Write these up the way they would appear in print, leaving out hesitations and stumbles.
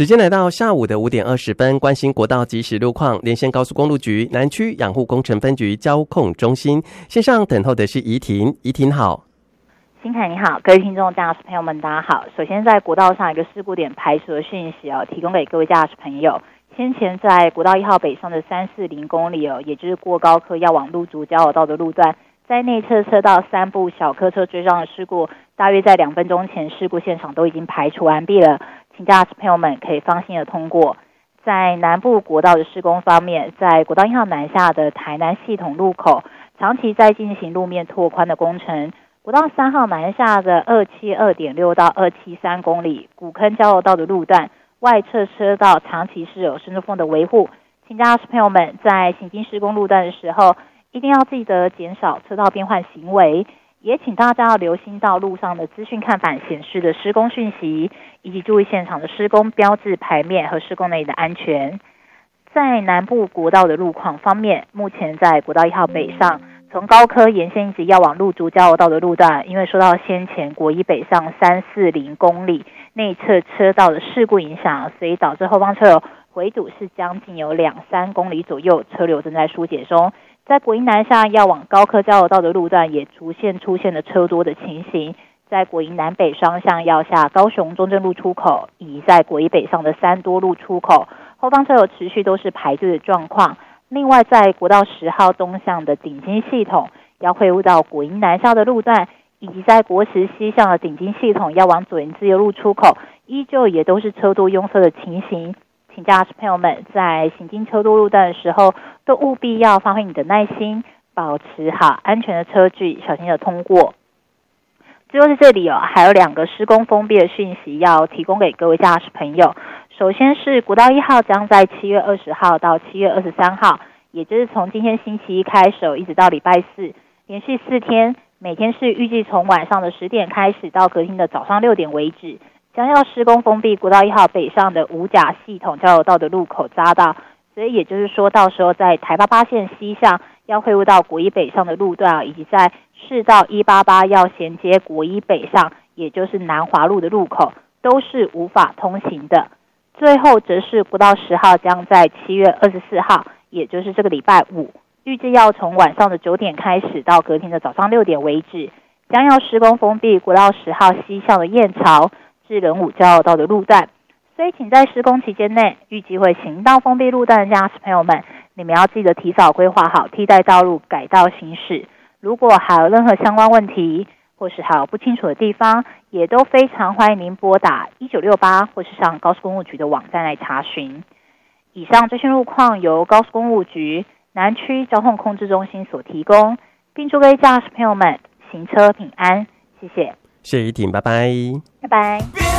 时间来到下午的5点20分，关心国道即时路况，连线高速公路局南区养护工程分局交控中心，线上等候的是怡婷。怡婷好。 新凯你好，各位听众驾驶朋友们大家好。首先在国道上一个事故点排除的讯息提供给各位驾驶朋友。先前在国道1号北上的340公里也就是过高科要往路竹交流道的路段，在内侧车道3部小客车追撞的事故，大约在2分钟前事故现场都已经排除完毕了，请驾驶朋友们可以放心的通过。在南部国道的施工方面，在国道1号南下的台南系统路口，长期在进行路面拓宽的工程。国道3号南下的272.6到273公里古坑交流道的路段，外侧车道长期是有伸缩缝的维护，请驾驶朋友们在行经施工路段的时候，一定要记得减少车道变换行为，也请大家要留心到路上的资讯看板显示的施工讯息，以及注意现场的施工标志牌面和施工内的安全。在南部国道的路况方面，目前在国道1号北上，从高科沿线一直要往路竹交流道的路段，因为受到先前国一北上340公里内侧车道的事故影响，所以导致后方车流回堵是将近有2-3公里左右，车流正在疏解中。在国一南下要往高科交流道的路段也逐渐出现了车多的情形，在国一南北双向要下高雄中正路出口，以及在国一北上的三多路出口，后方车流持续都是排队的状况。另外在国道10号东向的顶金系统要汇入到国一南下的路段，以及在国10西向的顶金系统要往左营自由路出口，依旧也都是车多拥塞的情形，请驾驶朋友们在行经车多路段的时候，都务必要发挥你的耐心，保持好安全的车距，小心的通过。最后在这里还有2个施工封闭的讯息要提供给各位驾驶朋友。首先是国道1号将在7月20号到7月23号，也就是从今天星期一开始一直到礼拜4，连续4天，每天是预计从晚上的10点开始到隔天的早上6点为止，将要施工封闭国道1号北上的五甲系统交流道的路口匝道，所以也就是说到时候在台88线西向要汇入到国一北上的路段以及在市道188要衔接国一北上，也就是南华路的路口，都是无法通行的。最后则是国道10号将在7月24号，也就是这个礼拜5，预计要从晚上的9点开始到隔天的早上6点为止，将要施工封闭国道10号西向的燕巢至仁武交流道的路段。所以请在施工期间内，预计会行到封闭路段的驾驶朋友们，你们要记得提早规划好替代道路改道行驶。如果还有任何相关问题，或是还有不清楚的地方，也都非常欢迎您拨打1968或是上高速公路局的网站来查询。以上最新路况由高速公路局南区交通控制中心所提供，并祝各位驾驶朋友们行车平安，谢谢。 谢谢怡婷，拜拜。 拜拜。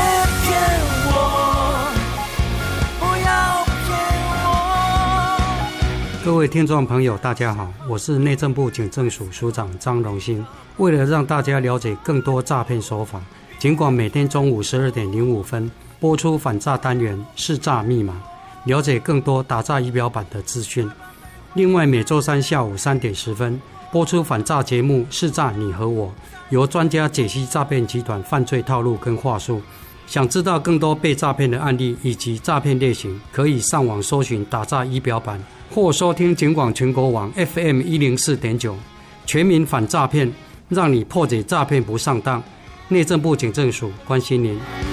各位听众朋友大家好，我是内政部警政署署长张荣兴。为了让大家了解更多诈骗手法，尽管每天中午12点05分播出反诈单元识诈密码，了解更多打诈仪表板的资讯。另外每周三下午3点10分播出反诈节目识诈你和我，由专家解析诈骗集团犯罪套路跟话术。想知道更多被诈骗的案例以及诈骗类型，可以上网搜寻打诈仪表板，或收听警广全国网 FM104.9， 全民反诈骗，让你破解诈骗不上当。内政部警政署关心您。